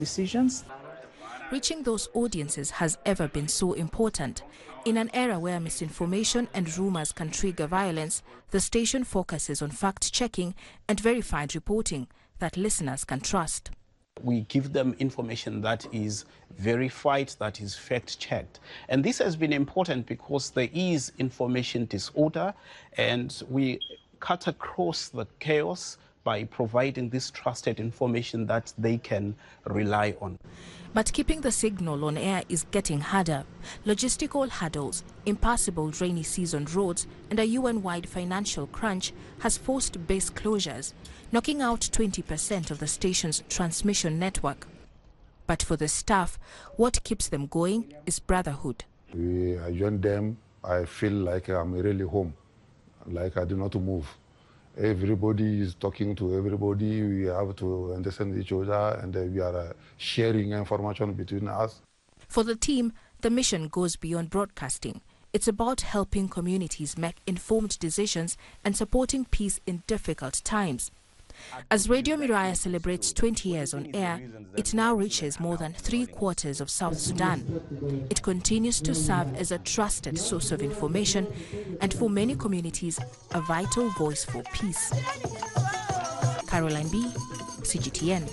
decisions. Reaching those audiences has ever been so important. In an era where misinformation and rumors can trigger violence, the station focuses on fact-checking and verified reporting that listeners can trust. We give them information that is verified, that is fact-checked. And this has been important because there is information disorder, and we cut across the chaos by providing this trusted information that they can rely on. But keeping the signal on air is getting harder. Logistical hurdles, impassable rainy season roads, and a UN-wide financial crunch has forced base closures, knocking out 20% of the station's transmission network. But for the staff, what keeps them going is brotherhood. I joined them, I feel like I'm really home, like I do not move. Everybody is talking to everybody. We have to understand each other, and we are sharing information between us. For the team, the mission goes beyond broadcasting. It's about helping communities make informed decisions and supporting peace in difficult times. As Radio Miraya celebrates 20 years on air, it now reaches more than 3/4 of South Sudan. It continues to serve as a trusted source of information and for many communities, a vital voice for peace. Caroline B., CGTN.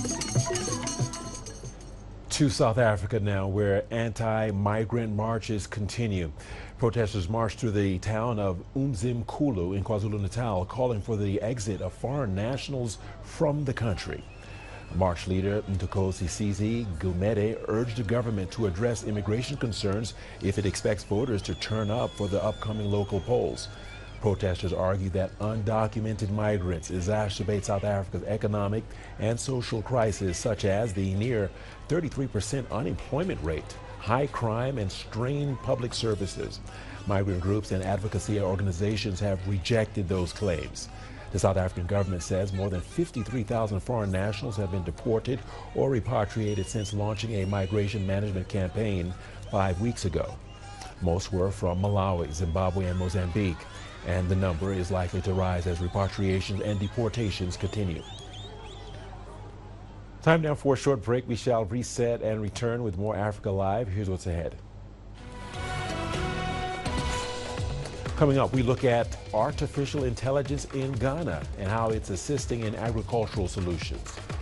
To South Africa now, where anti-migrant marches continue. Protesters marched through the town of Umzimkhulu in KwaZulu-Natal, calling for the exit of foreign nationals from the country. March leader Ntokosi Sizi Gumede urged the government to address immigration concerns if it expects voters to turn up for the upcoming local polls. Protesters argue that undocumented migrants exacerbate South Africa's economic and social crisis, such as the near 33% unemployment rate, high crime, and strained public services. Migrant groups and advocacy organizations have rejected those claims. The South African government says more than 53,000 foreign nationals have been deported or repatriated since launching a migration management campaign 5 weeks ago. Most were from Malawi, Zimbabwe, and Mozambique, and the number is likely to rise as repatriations and deportations continue. Time now for a short break. We shall reset and return with more Africa Live. Here's what's ahead. Coming up, we look at artificial intelligence in Ghana and how it's assisting in agricultural solutions.